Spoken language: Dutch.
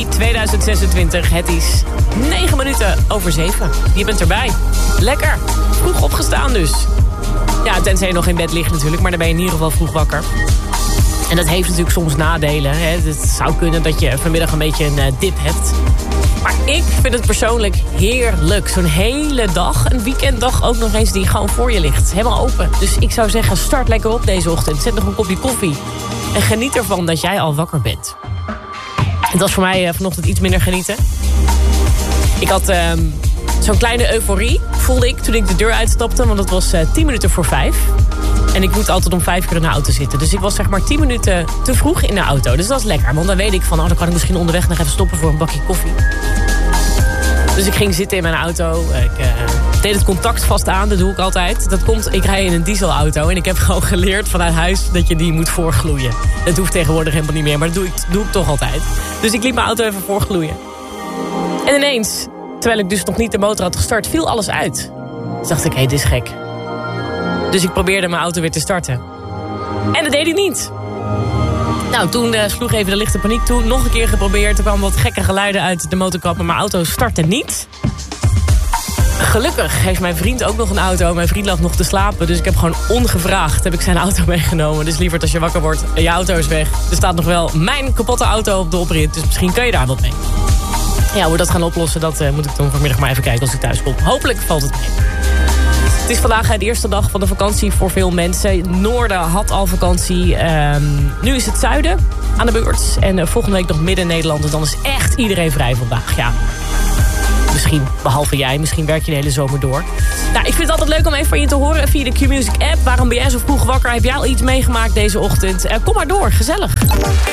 2026. Het is 9 minuten over 7. Je bent erbij. Lekker. Vroeg opgestaan dus. Ja, tenzij je nog in bed ligt natuurlijk, maar dan ben je in ieder geval vroeg wakker. En dat heeft natuurlijk soms nadelen. Hè. Het zou kunnen dat je vanmiddag een beetje een dip hebt. Maar ik vind het persoonlijk heerlijk. Zo'n hele dag, een weekenddag ook nog eens die gewoon voor je ligt. Helemaal open. Dus ik zou zeggen, start lekker op deze ochtend. Zet nog een kopje koffie. En geniet ervan dat jij al wakker bent. Het was voor mij vanochtend iets minder genieten. Ik had zo'n kleine euforie, voelde ik, toen ik de deur uitstapte. Want het was 10 minuten voor 5. En ik moet altijd om 5 uur in de auto zitten. Dus ik was zeg maar 10 minuten te vroeg in de auto. Dus dat is lekker. Want dan weet ik van, dan kan ik misschien onderweg nog even stoppen voor een bakje koffie. Dus ik ging zitten in mijn auto. Ik deed het contact vast aan, dat doe ik altijd. Dat komt, ik rij in een dieselauto. En ik heb gewoon geleerd vanuit huis dat je die moet voorgloeien. Dat hoeft tegenwoordig helemaal niet meer, maar dat doe ik toch altijd. Dus ik liet mijn auto even voorgloeien. En ineens, terwijl ik dus nog niet de motor had gestart, viel alles uit. Dus dacht ik, dit is gek. Dus ik probeerde mijn auto weer te starten. En dat deed hij niet. Nou, toen sloeg even de lichte paniek toe. Nog een keer geprobeerd. Er kwamen wat gekke geluiden uit de motorkap. Maar mijn auto startte niet. Gelukkig heeft mijn vriend ook nog een auto. Mijn vriend lag nog te slapen. Dus ik heb gewoon ongevraagd heb ik zijn auto meegenomen. Dus lieverd als je wakker wordt en je auto is weg. Er staat nog wel mijn kapotte auto op de oprit. Dus misschien kun je daar wat mee. Ja, hoe we dat gaan oplossen, dat moet ik dan vanmiddag maar even kijken als ik thuis kom. Hopelijk valt het mee. Het is vandaag de eerste dag van de vakantie voor veel mensen. Noorden had al vakantie. Nu is het zuiden aan de beurt. En volgende week nog Midden-Nederland. En dan is echt iedereen vrij vandaag. Ja, misschien, behalve jij. Misschien werk je de hele zomer door. Nou, ik vind het altijd leuk om even van je te horen via de Q-Music app. Waarom ben jij zo vroeg wakker? Heb jij al iets meegemaakt deze ochtend? Kom maar door, gezellig.